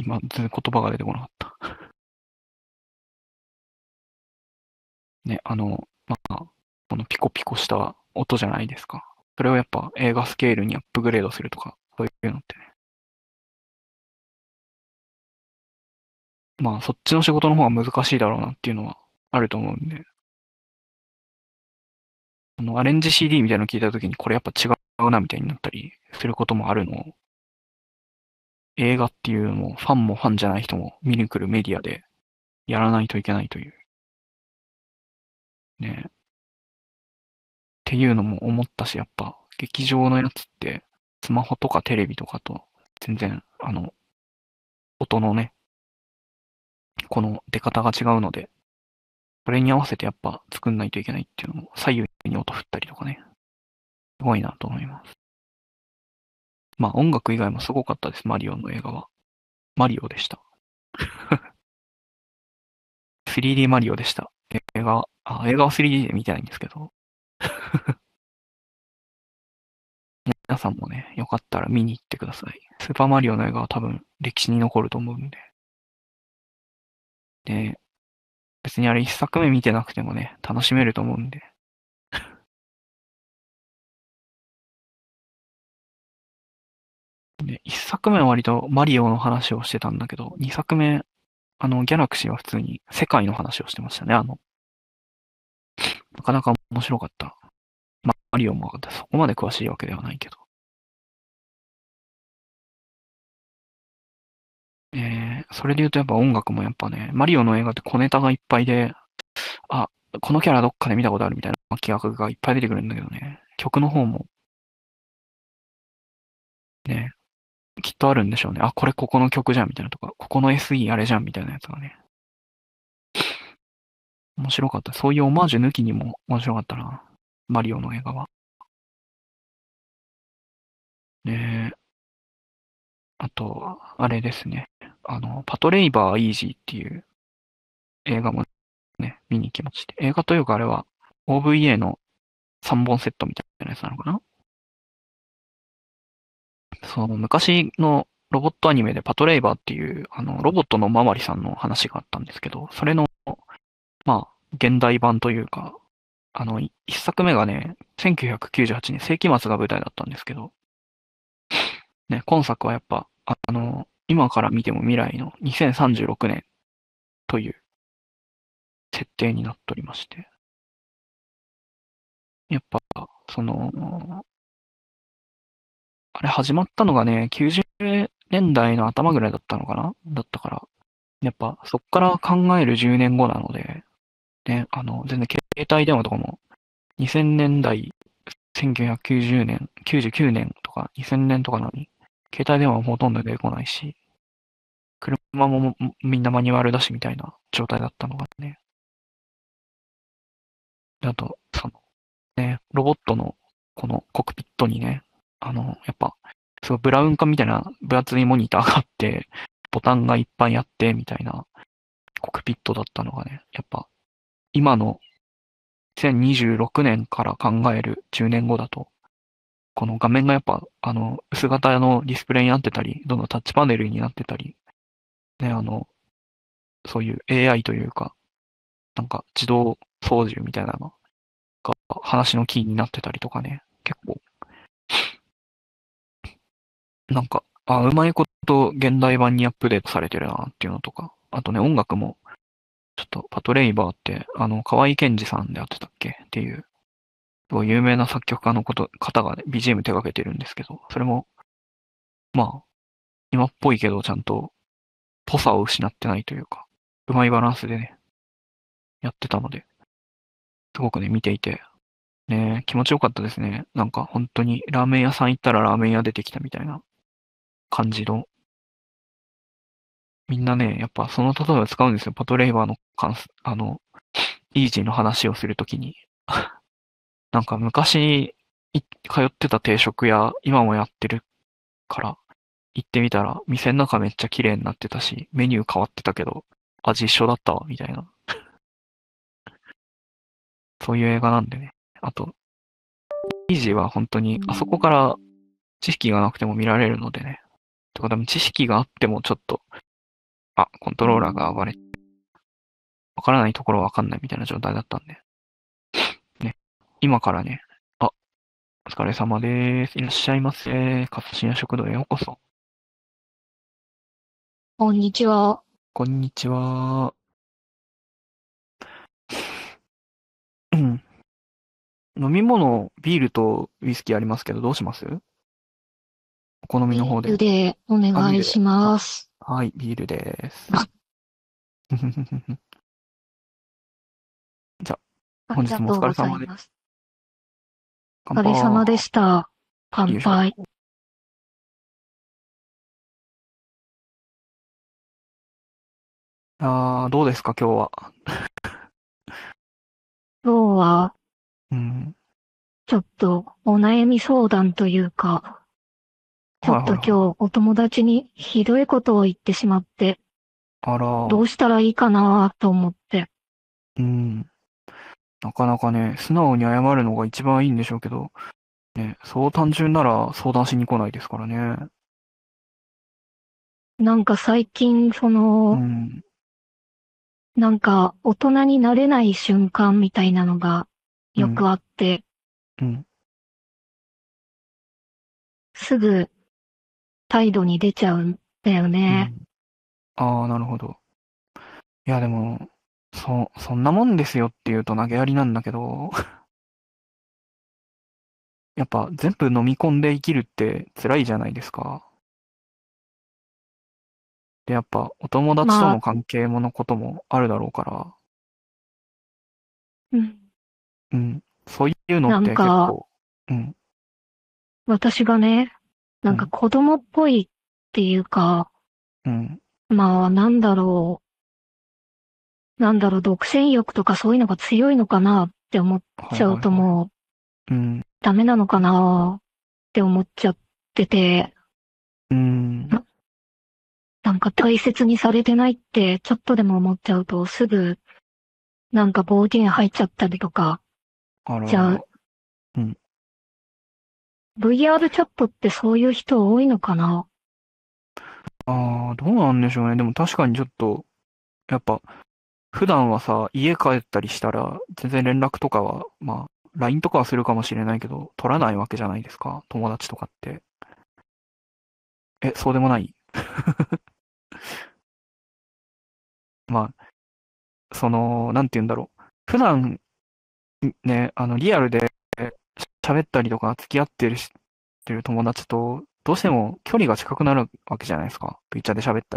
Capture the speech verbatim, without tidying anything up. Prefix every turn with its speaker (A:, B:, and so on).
A: 今、全然言葉が出てこなかった。ね、あの、まあ、このピコピコした音じゃないですか。それをやっぱ映画スケールにアップグレードするとか、そういうのってね。まあ、そっちの仕事の方が難しいだろうなっていうのはあると思うんで、あの、アレンジ シーディー みたいなの聞いた時にこれやっぱ違うなみたいになったりすることもあるのを、映画っていうのもファンもファンじゃない人も見に来るメディアでやらないといけないという、ね。っていうのも思ったし、やっぱ劇場のやつってスマホとかテレビとかと全然、あの、音のね、この出方が違うので、それに合わせてやっぱ作んないといけないっていうのも、左右に音振ったりとかね、すごいなと思います。まあ音楽以外もすごかったです、マリオの映画は。マリオでした。スリーディー マリオでした。映画、あ、映画は スリーディー で見てないんですけど、皆さんもね、よかったら見に行ってください。スーパーマリオの映画は多分歴史に残ると思うんで。で、別にあれ一作目見てなくてもね、楽しめると思うんで。で、一作目は割とマリオの話をしてたんだけど、二作目、あの、ギャラクシーは普通に世界の話をしてましたね。あの、なかなか面白かった。まマリオもそこまで詳しいわけではないけど。えー、それで言うとやっぱ音楽もやっぱね、マリオの映画って小ネタがいっぱいで、あ、このキャラどっかで見たことあるみたいな企画がいっぱい出てくるんだけどね。曲の方もね、きっとあるんでしょうね。あ、これここの曲じゃんみたいなとか、ここの エスイー あれじゃんみたいなやつがね。面白かった。そういうオマージュ抜きにも面白かったな。マリオの映画は。で、あと、あれですね。あの、パトレイバーイージーっていう映画もね、見に行きまして。映画というかあれは オーブイエー のさんぼんセットみたいなやつなのかな。その昔のロボットアニメでパトレイバーっていう、あの、ロボットのおまわりさんの話があったんですけど、それの、まあ、現代版というか、あの、い一作目がね、せんきゅうひゃくきゅうじゅうはちねん、世紀末が舞台だったんですけど、ね、今作はやっぱ、ああの、今から見ても未来のにせんさんじゅうろくねんという設定になっておりまして、やっぱ、その、あれ始まったのがね、きゅうじゅうねんだいの頭ぐらいだったのかなだったから、やっぱそっから考えるじゅうねんごなので、ね、あの、全然携帯電話とかもにせんねんだい、せんきゅうひゃくきゅうじゅうねん、きゅうじゅうきゅうねんとかにせんねんとかなのに、携帯電話もほとんど出てこないし、車もみんなマニュアルだしみたいな状態だったのがね。であと、そのね、ロボットのこのコックピットにね、あの、やっぱ、すごいブラウン管みたいな分厚いモニターがあって、ボタンがいっぱいあって、みたいなコックピットだったのがね、やっぱ、今のせんにじゅうろくねんから考えるじゅうねんごだと、この画面がやっぱ、あの、薄型のディスプレイになってたり、どんどんタッチパネルになってたり、ね、あの、そういう エーアイ というか、なんか自動操縦みたいなのが話のキーになってたりとかね、結構、なんか、あ、うまいこと現代版にアップデートされてるなっていうのとか、あとね、音楽も、ちょっとパトレイバーって、あの、河合健二さんでやってたっけっていう、すごい有名な作曲家のこと、方がね、ビージーエム 手掛けてるんですけど、それも、まあ、今っぽいけど、ちゃんと、ぽさを失ってないというか、うまいバランスでね、やってたので、すごくね、見ていて、ね、気持ちよかったですね。なんか、本当に、ラーメン屋さん行ったらラーメン屋出てきたみたいな感じの、みんなね、やっぱその例えを使うんですよ。パトレイバーの関す、あの、イージーの話をするときに。なんか昔、い通ってた定食屋、今もやってるから、行ってみたら、店の中めっちゃ綺麗になってたし、メニュー変わってたけど、味一緒だったわ、みたいな。そういう映画なんでね。あと、イージーは本当に、あそこから知識がなくても見られるのでね。とか多分知識があってもちょっとあ、コントローラーが暴れて、わからないところはわかんないみたいな状態だったんで。ね。今からね、あ、お疲れ様です。いらっしゃいませ。カスシア食堂へようこそ。
B: こんにちは。
A: こんにちは。うん。飲み物、ビールとウイスキーありますけど、どうします？お好みの方で。
B: ビールでお
A: あ、ビールで。
B: 願いし
A: あ、
B: ます。
A: はい、ビールです。
B: あ、
A: じゃあ、
B: あり
A: 本日もお
B: がとうござ
A: 疲れ様です。
B: います。
A: 乾
B: お疲れ様で
A: 杯。
B: した。乾
A: よいしょ。
B: 杯。
A: あー、どうですか、今日は。
B: 今日は
A: うん。
B: ちょっとお悩み相談というか、ちょっ
A: はいはいはい。
B: と今日お友達にひどいことを言ってしまって、
A: あら、
B: どうしたらいいかなと思って。
A: うん。なかなかね、素直に謝るのが一番いいんでしょうけど、ね、そう単純なら相談しに来ないですからね。
B: なんか最近その、
A: うん、
B: なんか大人になれない瞬間みたいなのが
A: うん、
B: よくあって、
A: うん、
B: すぐ態度に出ちゃうんだよね。
A: うん。ああ、なるほど。いや、でも、そ、そんなもんですよって言うと投げやりなんだけど、やっぱ全部飲み込んで生きるって辛いじゃないですか。で、やっぱお友達と
B: まあ、
A: の関係ものこともあるだろうから、
B: うん。
A: うん、そういうのっ
B: なん
A: て結
B: か、
A: 構、うん、
B: 私がね、なんか
A: うん、
B: 子供っぽいっていうか、
A: うん、
B: まあ、なんだろう、なんだろう、独占欲とかそういうのが強いのかなって思っ
A: はい
B: ちゃう
A: はいはい。
B: ともう
A: うん、
B: ダメなのかなって思っちゃってて、
A: うん、
B: ななんか大切にされてないってちょっとでも思っちゃうとすぐなんか暴言吐いちゃったりとか
A: あら、
B: しちゃう。
A: うん。
B: ブイアール チャットってそういう人多いのかな？
A: ああ、どうなんでしょうね。でも確かにちょっと、やっぱ、普段はさ、家帰ったりしたら、全然連絡とかは、まあ、ライン とかはするかもしれないけど、取らないわけじゃないですか。友達とかって。え、そうでもない？まあ、その、なんて言うんだろう。普段、ね、あの、リアルで喋ったりとか付き合ってるし、ってる友達と、どうしても距離が近くなるわけじゃないですか。ブイチャで喋ったり